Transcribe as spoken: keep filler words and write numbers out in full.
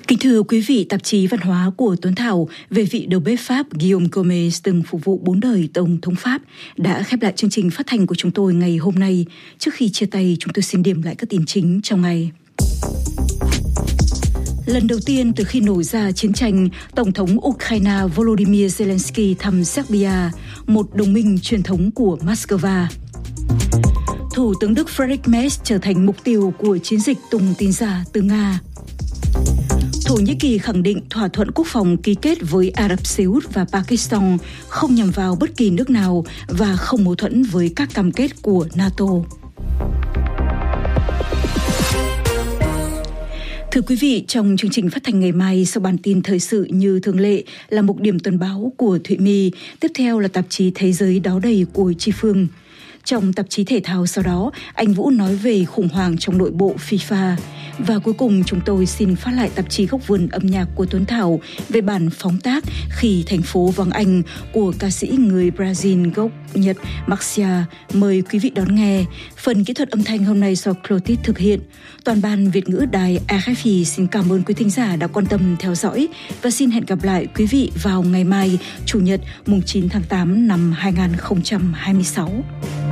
Kính thưa quý vị, tạp chí văn hóa của Tuấn Thảo về vị đầu bếp Pháp Guillaume Gomez từng phục vụ bốn đời Tổng thống Pháp đã khép lại chương trình phát thanh của chúng tôi ngày hôm nay. Trước khi chia tay, chúng tôi xin điểm lại các tin chính trong ngày. Lần đầu tiên từ khi nổ ra chiến tranh, Tổng thống Ukraine Volodymyr Zelensky thăm Serbia, một đồng minh truyền thống của Moscow. Thủ tướng Đức Friedrich Merz trở thành mục tiêu của chiến dịch tung tin giả từ Nga. Thổ Nhĩ Kỳ khẳng định thỏa thuận quốc phòng ký kết với Ả Rập Xê Út và Pakistan không nhằm vào bất kỳ nước nào và không mâu thuẫn với các cam kết của NATO. Thưa quý vị, trong chương trình phát thanh ngày mai, sau bản tin thời sự như thường lệ là mục điểm tuần báo của Thụy My, tiếp theo là tạp chí Thế giới đáo đầy của Chi Phương. Trong tạp chí thể thao sau đó, anh Vũ nói về khủng hoảng trong nội bộ FIFA. Và cuối cùng chúng tôi xin phát lại tạp chí Góc vườn âm nhạc của Tuấn Thảo về bản phóng tác Khi thành phố vắng anh của ca sĩ người Brazil gốc Nhật Maxia. Mời quý vị đón nghe. Phần kỹ thuật âm thanh hôm nay do Clotis thực hiện. Toàn ban Việt ngữ đài rờ ép i xin cảm ơn quý thính giả đã quan tâm theo dõi và xin hẹn gặp lại quý vị vào ngày mai, Chủ nhật mùng chín tháng tám năm hai nghìn không trăm hai mươi sáu.